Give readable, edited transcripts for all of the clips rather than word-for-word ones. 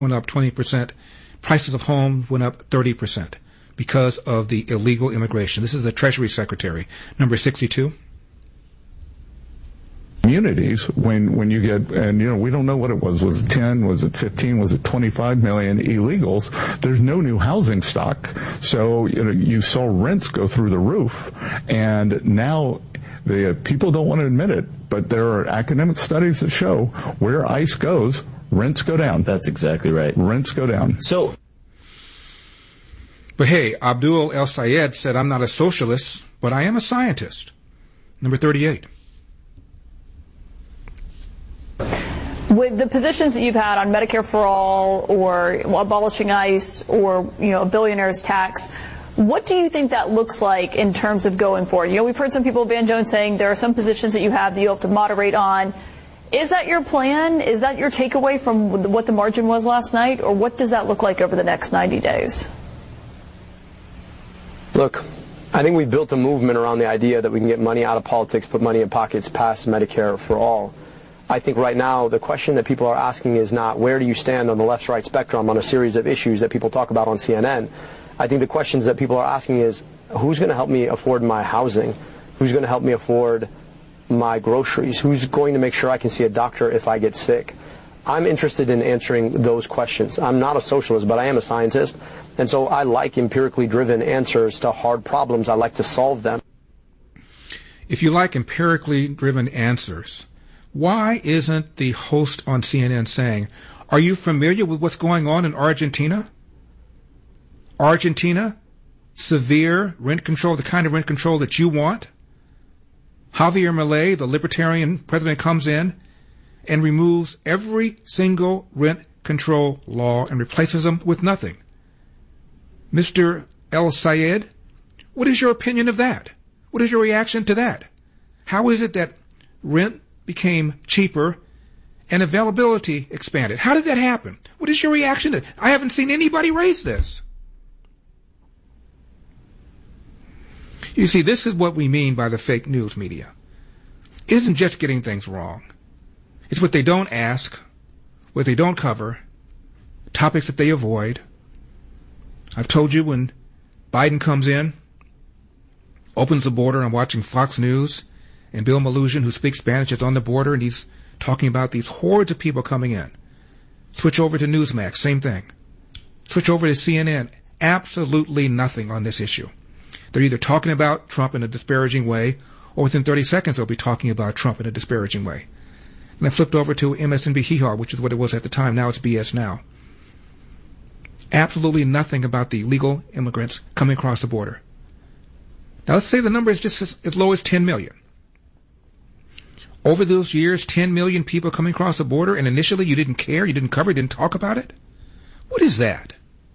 went up 20%. Prices of homes went up 30% because of the illegal immigration. This is the Treasury Secretary, number 62. Communities, when you get, and we don't know what it was it 10, was it 15, was it 25 million illegals? There's no new housing stock, so you saw rents go through the roof, and now the people don't want to admit it, but there are academic studies that show where ICE goes, rents go down. That's exactly right. Rents go down. But hey, Abdul El Sayed said, I'm not a socialist, but I am a scientist. Number 38. With the positions that you've had on Medicare for All or abolishing ICE or, a billionaire's tax, what do you think that looks like in terms of going forward? We've heard some people, Van Jones, saying there are some positions that you have that you'll have to moderate on. Is that your plan? Is that your takeaway from what the margin was last night? Or what does that look like over the next 90 days? Look, I think we've built a movement around the idea that we can get money out of politics, put money in pockets past Medicare for All. I think right now the question that people are asking is not where do you stand on the left-right spectrum on a series of issues that people talk about on CNN. I think the questions that people are asking is who's going to help me afford my housing? Who's going to help me afford my groceries? Who's going to make sure I can see a doctor if I get sick? I'm interested in answering those questions. I'm not a socialist, but I am a scientist. And so I like empirically driven answers to hard problems. I like to solve them. If you like empirically driven answers, why isn't the host on CNN saying, are you familiar with what's going on in Argentina? Argentina, severe rent control, the kind of rent control that you want. Javier Milei, the libertarian president, comes in and removes every single rent control law and replaces them with nothing. Mr. El Sayed, what is your opinion of that? What is your reaction to that? How is it that rent became cheaper and availability expanded? How did that happen? What is your reaction to it? I haven't seen anybody raise this. You see, this is what we mean by the fake news media. It isn't just getting things wrong. It's what they don't ask, what they don't cover, topics that they avoid. I've told you when Biden comes in, opens the border, I'm watching Fox News, and Bill Malugin, who speaks Spanish, is on the border, and he's talking about these hordes of people coming in. Switch over to Newsmax, same thing. Switch over to CNN, absolutely nothing on this issue. They're either talking about Trump in a disparaging way, or within 30 seconds they'll be talking about Trump in a disparaging way. And I flipped over to MSNBC Hee-Haw, which is what it was at the time. Now it's BS Now. Absolutely nothing about the illegal immigrants coming across the border. Now let's say the number is just as low as 10 million. Over those years, 10 million people coming across the border, and initially you didn't care, you didn't cover, you didn't talk about it? What is that?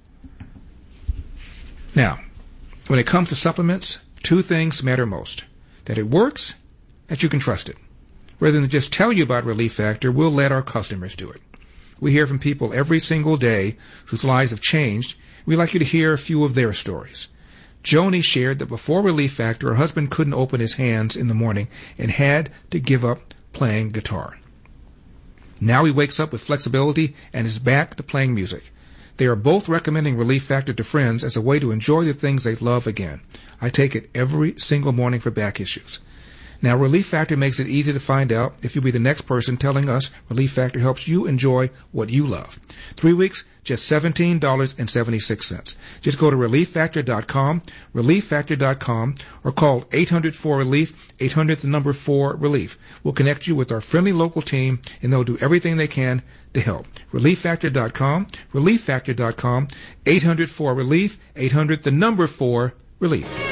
Now, when it comes to supplements, two things matter most. That it works, that you can trust it. Rather than just tell you about Relief Factor, we'll let our customers do it. We hear from people every single day whose lives have changed. We'd like you to hear a few of their stories. Joni shared that before Relief Factor, her husband couldn't open his hands in the morning and had to give up playing guitar. Now he wakes up with flexibility and is back to playing music. They are both recommending Relief Factor to friends as a way to enjoy the things they love again. I take it every single morning for back issues. Now, Relief Factor makes it easy to find out if you'll be the next person telling us Relief Factor helps you enjoy what you love. 3 weeks, just $17.76. Just go to ReliefFactor.com, ReliefFactor.com, or call 800-4-RELIEF, 800-4-RELIEF. We'll connect you with our friendly local team, and they'll do everything they can to help. ReliefFactor.com, ReliefFactor.com, 800-4-RELIEF, 800-4-RELIEF.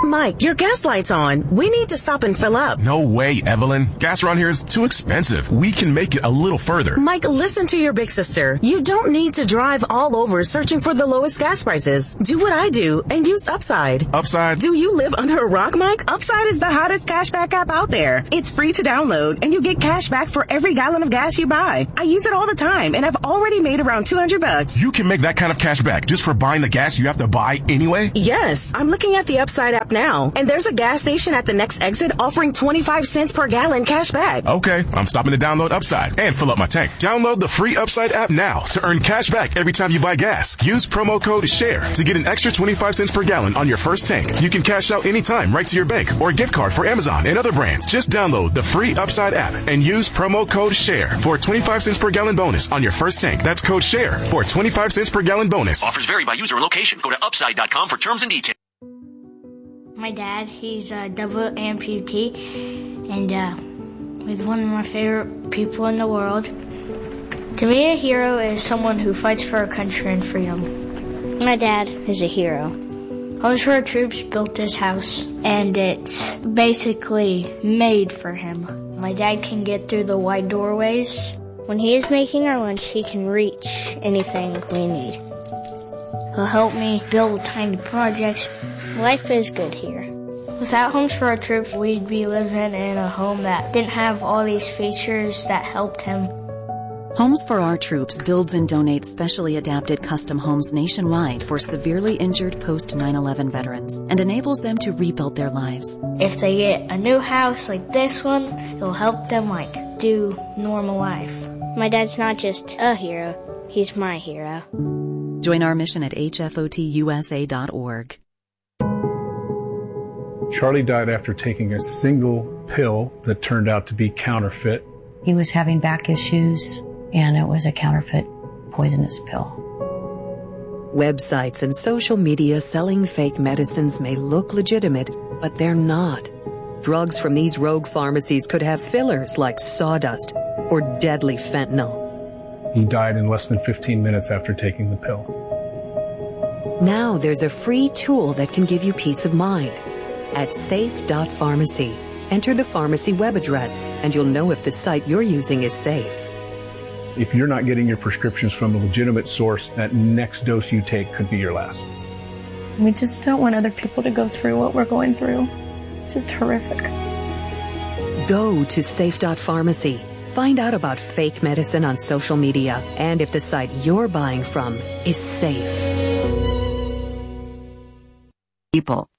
Mike, your gas light's on. We need to stop and fill up. No way, Evelyn. Gas around here is too expensive. We can make it a little further. Mike, listen to your big sister. You don't need to drive all over searching for the lowest gas prices. Do what I do and use Upside. Upside? Do you live under a rock, Mike? Upside is the hottest cashback app out there. It's free to download, and you get cash back for every gallon of gas you buy. I use it all the time, and I've already made around $200. You can make that kind of cash back just for buying the gas you have to buy anyway? Yes. I'm looking at the Upside app now, and there's a gas station at the next exit offering 25 cents per gallon cash back. Okay, I'm stopping to download Upside and fill up my tank. Download the free Upside app now to earn cash back every time you buy gas. Use promo code SHARE to get an extra 25 cents per gallon on your first tank. You can cash out anytime right to your bank or gift card for Amazon and other brands. Just download the free Upside app and use promo code SHARE for a 25 cents per gallon bonus on your first tank. That's code SHARE for a 25 cents per gallon bonus. Offers vary by user and location. Go to upside.com for terms and details. My dad, he's a double amputee, and he's one of my favorite people in the world. To me, a hero is someone who fights for our country and freedom. My dad is a hero. Homes for Our Troops built this house, and it's basically made for him. My dad can get through the wide doorways. When he is making our lunch, he can reach anything we need. He'll help me build tiny projects. Life is good here. Without Homes for Our Troops, we'd be living in a home that didn't have all these features that helped him. Homes for Our Troops builds and donates specially adapted custom homes nationwide for severely injured post 9/11 veterans and enables them to rebuild their lives. If they get a new house like this one, it'll help them do normal life. My dad's not just a hero, he's my hero. Join our mission at hfotusa.org. Charlie died after taking a single pill that turned out to be counterfeit. He was having back issues, and it was a counterfeit poisonous pill. Websites and social media selling fake medicines may look legitimate, but they're not. Drugs from these rogue pharmacies could have fillers like sawdust or deadly fentanyl. He died in less than 15 minutes after taking the pill. Now there's a free tool that can give you peace of mind. At safe.pharmacy, enter the pharmacy web address, and you'll know if the site you're using is safe. If you're not getting your prescriptions from a legitimate source, that next dose you take could be your last. We just don't want other people to go through what we're going through. It's just horrific. Go to safe.pharmacy. Find out about fake medicine on social media and if the site you're buying from is safe. People.